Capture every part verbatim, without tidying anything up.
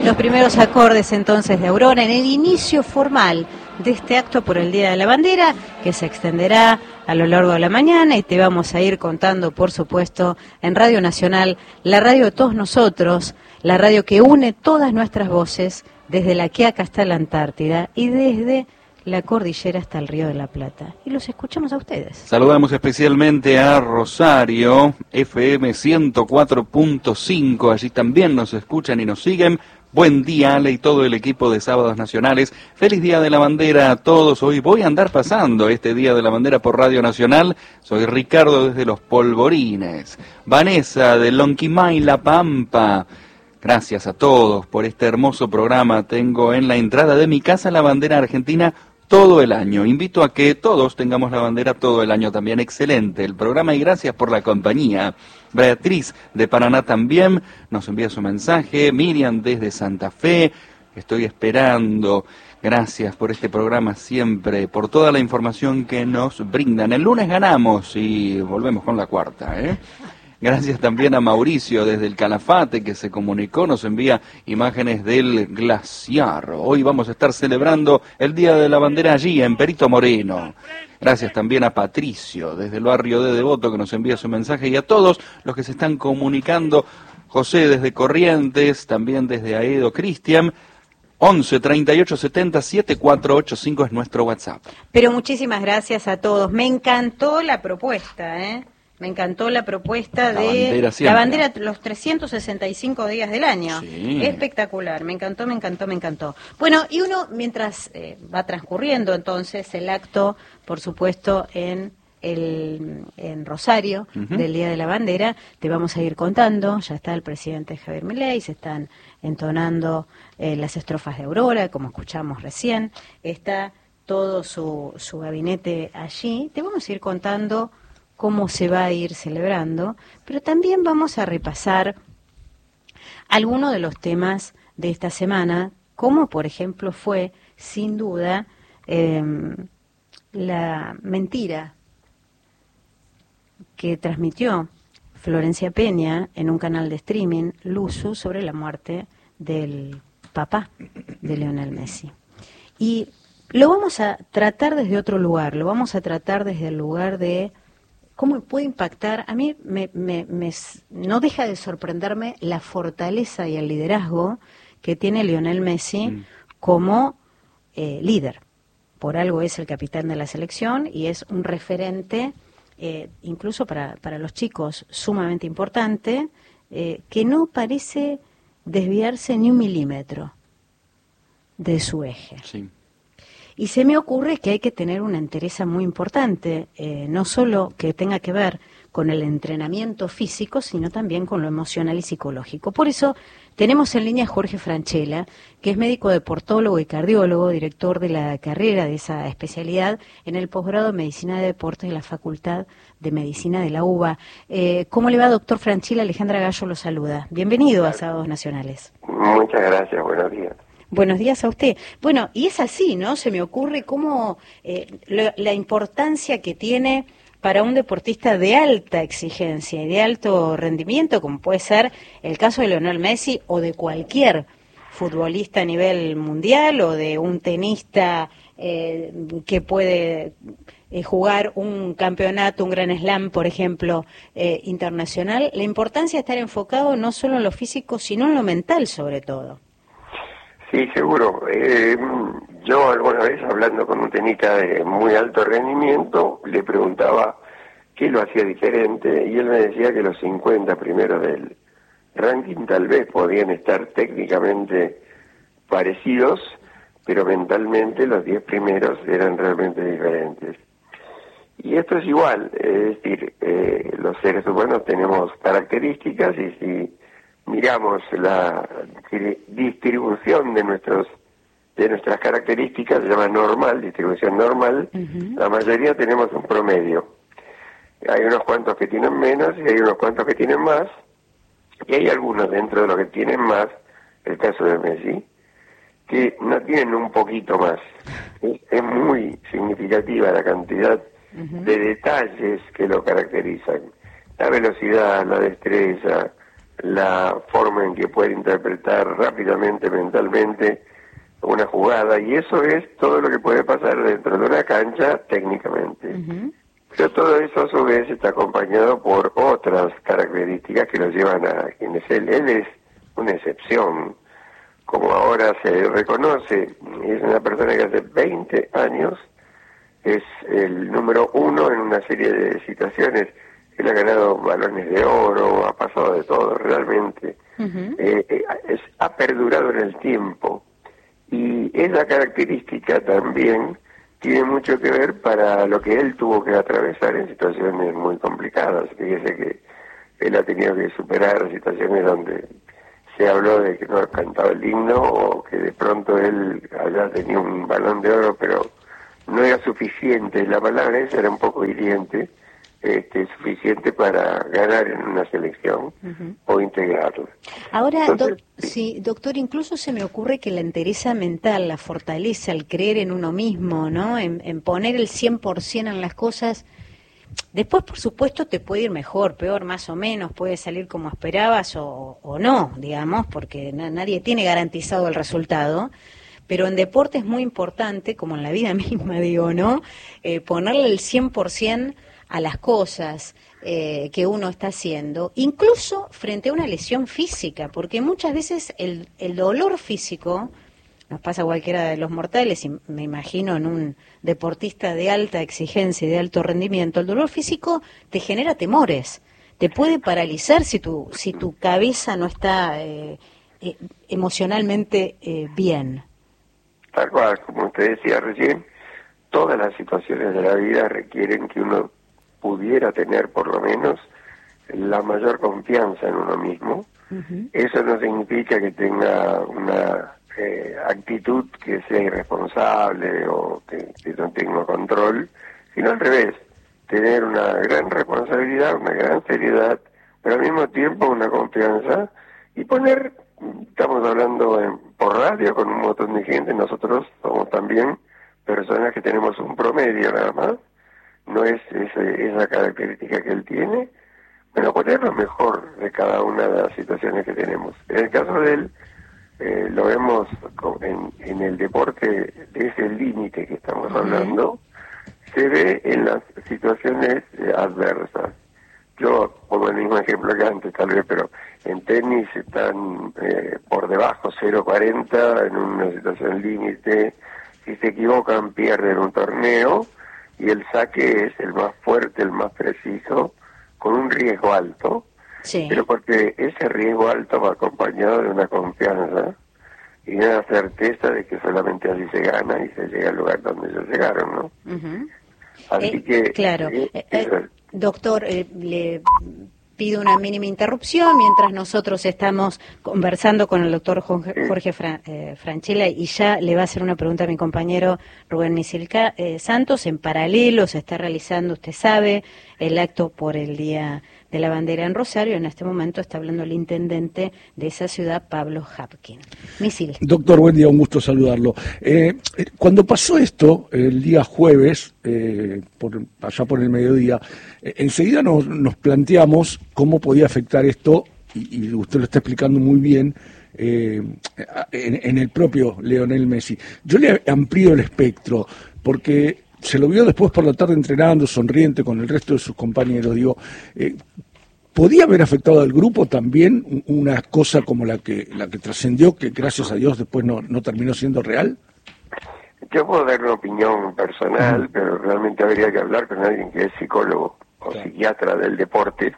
Los primeros acordes entonces de Aurora en el inicio formal de este acto por el Día de la Bandera, que se extenderá a lo largo de la mañana y te vamos a ir contando, por supuesto, en Radio Nacional, la radio de todos nosotros, la radio que une todas nuestras voces, desde la Quiaca hasta la Antártida y desde la cordillera hasta el Río de la Plata. Y los escuchamos a ustedes. Saludamos especialmente a Rosario, F M ciento cuatro punto cinco, allí también nos escuchan y nos siguen. Buen día, Ale, y todo el equipo de Sábados Nacionales. Feliz Día de la Bandera a todos. Hoy voy a andar pasando este Día de la Bandera por Radio Nacional. Soy Ricardo desde Los Polvorines. Vanessa de Lonquimay, La Pampa. Gracias a todos por este hermoso programa. Tengo en la entrada de mi casa la bandera argentina todo el año. Invito a que todos tengamos la bandera todo el año también. Excelente el programa y gracias por la compañía. Beatriz de Paraná también nos envía su mensaje. Miriam desde Santa Fe. Estoy esperando. Gracias por este programa siempre, por toda la información que nos brindan. El lunes ganamos y volvemos con la cuarta, ¿eh? Gracias también a Mauricio desde el Calafate que se comunicó, nos envía imágenes del glaciar. Hoy vamos a estar celebrando el Día de la Bandera allí en Perito Moreno. Gracias también a Patricio desde el barrio de Devoto que nos envía su mensaje y a todos los que se están comunicando. José desde Corrientes, también desde Aedo, Cristian. once, treinta y ocho, setenta, setenta y cuatro ochenta y cinco es nuestro WhatsApp. Pero muchísimas gracias a todos. Me encantó la propuesta, ¿eh? Me encantó la propuesta la de bandera la bandera los trescientos sesenta y cinco días del año. Sí. Espectacular, me encantó, me encantó, me encantó. Bueno, y uno, mientras eh, va transcurriendo entonces el acto, por supuesto, en el en Rosario, uh-huh. del Día de la Bandera, te vamos a ir contando, ya está el presidente Javier Milei, se están entonando eh, las estrofas de Aurora, como escuchamos recién, está todo su, su gabinete allí, te vamos a ir contando cómo se va a ir celebrando, pero también vamos a repasar algunos de los temas de esta semana, como por ejemplo fue, sin duda, eh, la mentira que transmitió Florencia Peña en un canal de streaming, Luzu, sobre la muerte del papá de Lionel Messi. Y lo vamos a tratar desde otro lugar, lo vamos a tratar desde el lugar de cómo puede impactar. A mí me, me, me, no deja de sorprenderme la fortaleza y el liderazgo que tiene Lionel Messi mm. como eh, líder. Por algo es el capitán de la selección y es un referente, eh, incluso para, para los chicos, sumamente importante, eh, que no parece desviarse ni un milímetro de su eje. Sí. Y se me ocurre que hay que tener una entereza muy importante, eh, no solo que tenga que ver con el entrenamiento físico, sino también con lo emocional y psicológico. Por eso tenemos en línea a Jorge Franchella, que es médico deportólogo y cardiólogo, director de la carrera de esa especialidad en el posgrado de Medicina de Deportes de la Facultad de Medicina de la UBA. Eh, ¿Cómo le va, doctor Franchella? Alejandra Gallo lo saluda. Bienvenido a Sábados Nacionales. Muchas gracias, buenos días. Buenos días a usted. Bueno, y es así, ¿no? Se me ocurre cómo eh, lo, la importancia que tiene para un deportista de alta exigencia y de alto rendimiento, como puede ser el caso de Lionel Messi o de cualquier futbolista a nivel mundial o de un tenista eh, que puede eh, jugar un campeonato, un Grand Slam, por ejemplo, eh, internacional. La importancia de estar enfocado no solo en lo físico, sino en lo mental sobre todo. Sí, seguro. Eh, yo alguna vez hablando con un tenista de muy alto rendimiento, le preguntaba qué lo hacía diferente y él me decía que los cincuenta primeros del ranking tal vez podían estar técnicamente parecidos, pero mentalmente los diez primeros eran realmente diferentes. Y esto es igual, es decir, eh, los seres humanos tenemos características y si miramos la distribución de nuestros de nuestras características, se llama normal, distribución normal, uh-huh. La mayoría tenemos un promedio. Hay unos cuantos que tienen menos y hay unos cuantos que tienen más, y hay algunos dentro de los que tienen más, el caso de Messi, que no tienen un poquito más. Es, es muy significativa la cantidad uh-huh. de detalles que lo caracterizan. La velocidad, la destreza, la forma en que puede interpretar rápidamente, mentalmente, una jugada, y eso es todo lo que puede pasar dentro de una cancha técnicamente. Uh-huh. Pero todo eso a su vez está acompañado por otras características que lo llevan a quien es él. Él es una excepción, como ahora se reconoce, es una persona que hace veinte años es el número uno en una serie de situaciones. Él ha ganado balones de oro, ha pasado de todo realmente. Uh-huh. eh, eh, es, ha perdurado en el tiempo. Y esa característica también tiene mucho que ver para lo que él tuvo que atravesar en situaciones muy complicadas. Fíjese que él ha tenido que superar situaciones donde se habló de que no cantaba el himno o que de pronto él haya tenido un balón de oro, pero no era suficiente. La palabra esa era un poco hiriente, este, suficiente para ganar en una selección uh-huh. o integrarla. Ahora, Entonces, doc, sí, doctor, incluso se me ocurre que la entereza mental, la fortaleza, el creer en uno mismo, ¿no? En, en poner el cien por ciento en las cosas. Después, por supuesto, te puede ir mejor, peor, más o menos, puede salir como esperabas o, o no, digamos, porque na, nadie tiene garantizado el resultado. Pero en deporte es muy importante, como en la vida misma, digo, ¿no? Eh, ponerle el cien por ciento a las cosas eh, que uno está haciendo, incluso frente a una lesión física, porque muchas veces el, el dolor físico, nos pasa a cualquiera de los mortales, y me imagino en un deportista de alta exigencia y de alto rendimiento, el dolor físico te genera temores, te puede paralizar si tu, si tu cabeza no está eh, eh, emocionalmente eh, bien. Tal cual, como usted decía recién, todas las situaciones de la vida requieren que uno pudiera tener por lo menos la mayor confianza en uno mismo. Uh-huh. Eso no significa que tenga una eh, actitud que sea irresponsable o que, que no tenga control, sino al revés, tener una gran responsabilidad, una gran seriedad, pero al mismo tiempo una confianza y poner, estamos hablando en, por radio con un montón de gente, nosotros somos también personas que tenemos un promedio nada más, no es ese, esa característica que él tiene, pero poner lo mejor de cada una de las situaciones que tenemos. En el caso de él, eh, lo vemos en, en el deporte de ese límite que estamos hablando, se ve en las situaciones eh, adversas. Yo pongo el mismo ejemplo que antes tal vez, pero en tenis están eh, por debajo cero cuarenta en una situación límite, si se equivocan pierden un torneo, y el saque es el más fuerte, el más preciso, con un riesgo alto, sí. Pero porque ese riesgo alto va acompañado de una confianza y de una certeza de que solamente así se gana y se llega al lugar donde ellos llegaron, ¿no? Uh-huh. Así eh, que... Claro. Eh, eh, doctor, eh, le pido una mínima interrupción mientras nosotros estamos conversando con el doctor Jorge, Jorge Fra, eh, Francella, y ya le va a hacer una pregunta a mi compañero Rubén Misilca eh, Santos. En paralelo se está realizando, usted sabe, el acto por el Día de la Bandera en Rosario. En este momento está hablando el intendente de esa ciudad, Pablo Hapkin. Misil. Doctor, buen día, un gusto saludarlo. Eh, cuando pasó esto, el día jueves, eh, por, allá por el mediodía, eh, enseguida nos, nos planteamos cómo podía afectar esto, y, y usted lo está explicando muy bien, eh, en, en el propio Lionel Messi. Yo le amplío el espectro, porque se lo vio después por la tarde entrenando, sonriente con el resto de sus compañeros. Digo, eh, ¿podía haber afectado al grupo también una cosa como la que la que trascendió, que gracias a Dios después no, no terminó siendo real? Yo puedo dar una opinión personal, uh-huh. pero realmente habría que hablar con alguien que es psicólogo o claro. psiquiatra del deporte.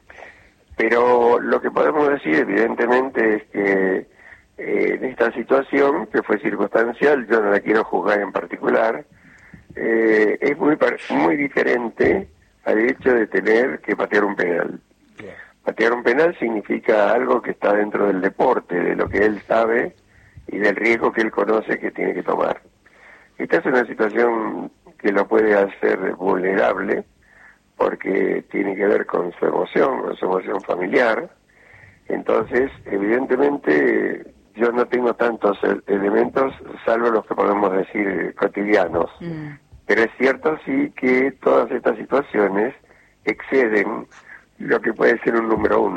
Pero lo que podemos decir evidentemente es que eh, en esta situación, que fue circunstancial, yo no la quiero juzgar en particular, eh, es muy muy diferente al hecho de tener que patear un penal. Yeah. Patear un penal significa algo que está dentro del deporte, de lo que él sabe y del riesgo que él conoce que tiene que tomar. Esta es una situación que lo puede hacer vulnerable porque tiene que ver con su emoción, con su emoción familiar. Entonces, evidentemente, yo no tengo tantos elementos, salvo los que podemos decir cotidianos. Mm. Pero es cierto sí que todas estas situaciones exceden lo que puede ser un número uno.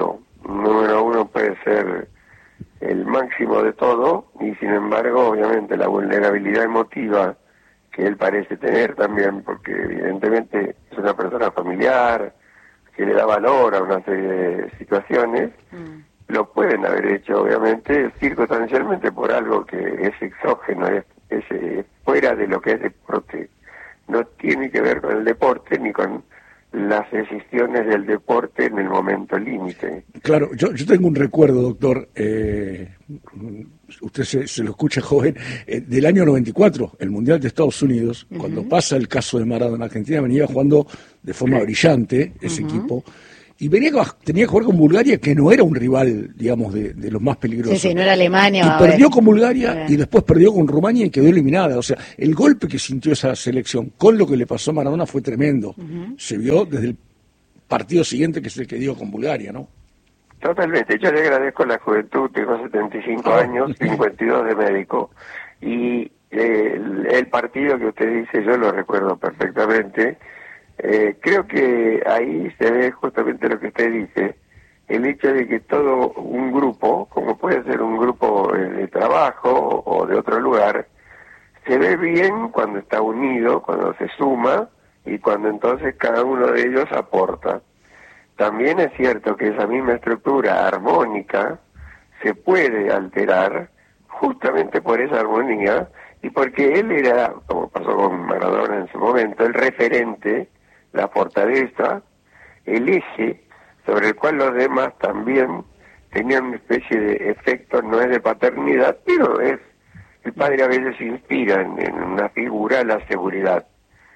número uno puede ser el máximo de todo, y sin embargo, obviamente, la vulnerabilidad emotiva que él parece tener también, porque evidentemente es una persona familiar, que le da valor a una serie de situaciones, mm. lo pueden haber hecho, obviamente, circunstancialmente por algo que es exógeno, es, es, es fuera de lo que es deporte. No tiene que ver con el deporte ni con las decisiones del deporte en el momento límite. Claro, yo, yo tengo un recuerdo, doctor, eh, usted se, se lo escucha joven, eh, del año noventa y cuatro, el Mundial de Estados Unidos, uh-huh. cuando pasa el caso de Maradona. Argentina venía jugando de forma sí. brillante ese uh-huh. equipo, y venía tenía que jugar con Bulgaria, que no era un rival, digamos, de, de los más peligrosos. Sí, sí, no era Alemania. Y perdió con Bulgaria y después perdió con Rumania y quedó eliminada. O sea, el golpe que sintió esa selección con lo que le pasó a Maradona fue tremendo. Uh-huh. Se vio desde el partido siguiente, que es el que dio con Bulgaria, ¿no? Totalmente. Yo le agradezco la juventud, tengo setenta y cinco años, cincuenta y dos de médico, y eh, el, el partido que usted dice yo lo recuerdo perfectamente. Eh, creo que ahí se ve justamente lo que usted dice, el hecho de que todo un grupo, como puede ser un grupo de trabajo o de otro lugar, se ve bien cuando está unido, cuando se suma y cuando entonces cada uno de ellos aporta. También es cierto que esa misma estructura armónica se puede alterar justamente por esa armonía y porque él era, como pasó con Maradona en su momento, el referente, la fortaleza, el eje sobre el cual los demás también tenían una especie de efecto, no es de paternidad, pero es, el padre a veces inspira en, en una figura la seguridad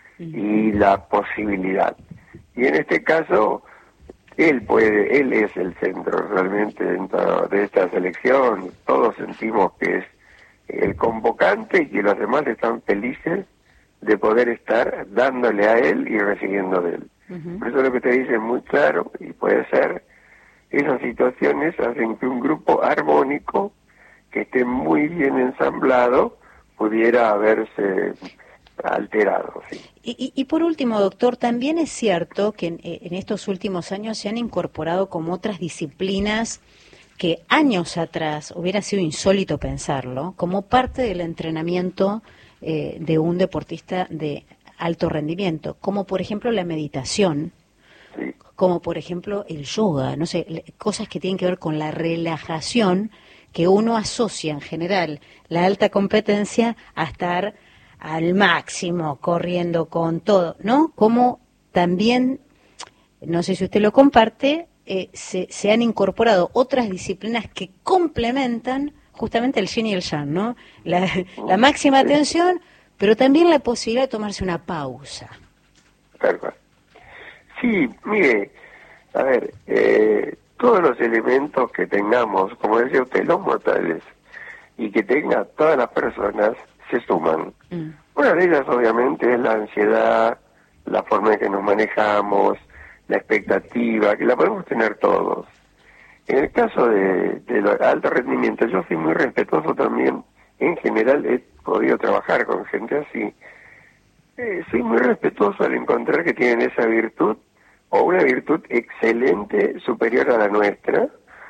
y la posibilidad. Y en este caso, él puede, él es el centro realmente dentro de esta selección, todos sentimos que es el convocante y que los demás están felices de poder estar dándole a él y recibiendo de él. Uh-huh. Por eso lo que te dice es muy claro, y puede ser, esas situaciones hacen que un grupo armónico, que esté muy bien ensamblado, pudiera haberse alterado. ¿Sí? Y, y, y por último, doctor, también es cierto que en, en estos últimos años se han incorporado como otras disciplinas que años atrás hubiera sido insólito pensarlo, como parte del entrenamiento Eh, de un deportista de alto rendimiento, como por ejemplo la meditación, sí. como por ejemplo el yoga, no sé, cosas que tienen que ver con la relajación, que uno asocia en general la alta competencia a estar al máximo, corriendo con todo, ¿no? Como también, no sé si usted lo comparte, eh, se, se han incorporado otras disciplinas que complementan justamente el yin y el yang, ¿no? La, la máxima atención, pero también la posibilidad de tomarse una pausa. Claro. Sí, mire, a ver, eh, todos los elementos que tengamos, como decía usted, los mortales, y que tenga todas las personas, se suman. Mm. Una de ellas, obviamente, es la ansiedad, la forma en que nos manejamos, la expectativa, que la podemos tener todos. En el caso de, de lo, alto rendimiento, yo soy muy respetuoso también. En general he podido trabajar con gente así. Eh, soy muy respetuoso al encontrar que tienen esa virtud, o una virtud excelente, superior a la nuestra,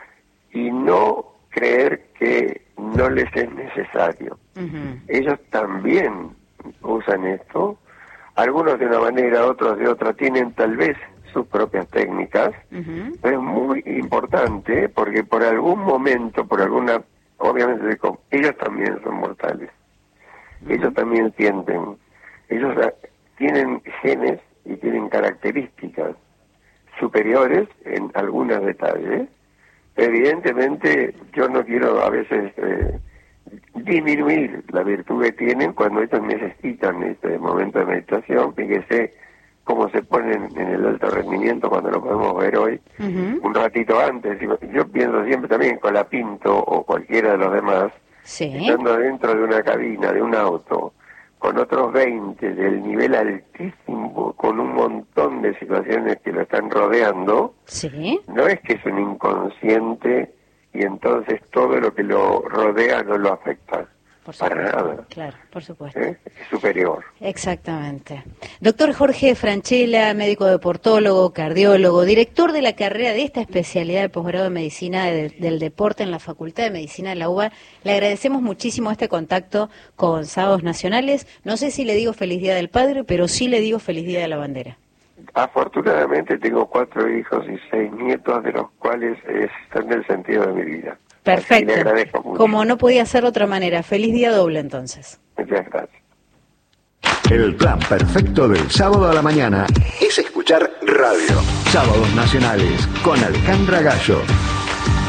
y no creer que no les es necesario. Uh-huh. Ellos también usan esto, algunos de una manera, otros de otra, tienen tal vez sus propias técnicas, uh-huh. pero es muy importante porque por algún momento, por alguna, obviamente ellos también son mortales, uh-huh. ellos también sienten, ellos tienen genes y tienen características superiores en algunos detalles. Evidentemente yo no quiero a veces eh, disminuir la virtud que tienen cuando ellos necesitan este momento de meditación. Fíjese cómo se ponen en el alto rendimiento cuando lo podemos ver hoy, uh-huh. un ratito antes. Yo pienso siempre también con la Pinto o cualquiera de los demás, sí. estando dentro de una cabina, de un auto, con otros veinte del nivel altísimo, con un montón de situaciones que lo están rodeando, sí. no es que es un inconsciente y entonces todo lo que lo rodea no lo afecta. Por para supuesto. nada. Claro, por supuesto. ¿Eh? Es superior. Exactamente. Doctor Jorge Franchella, médico deportólogo, cardiólogo, director de la carrera de esta especialidad de posgrado de Medicina de, del Deporte en la Facultad de Medicina de la U B A, le agradecemos muchísimo este contacto con Sábados Nacionales. No sé si le digo Feliz Día del Padre, pero sí le digo Feliz Día de la Bandera. Afortunadamente tengo cuatro hijos y seis nietos, de los cuales están el sentido de mi vida. Perfecto. Le agradezco mucho. Como no podía ser de otra manera. Feliz día doble entonces. Muchas gracias. El plan perfecto del sábado a la mañana es escuchar radio. Sábados Nacionales con Alejandra Gallo.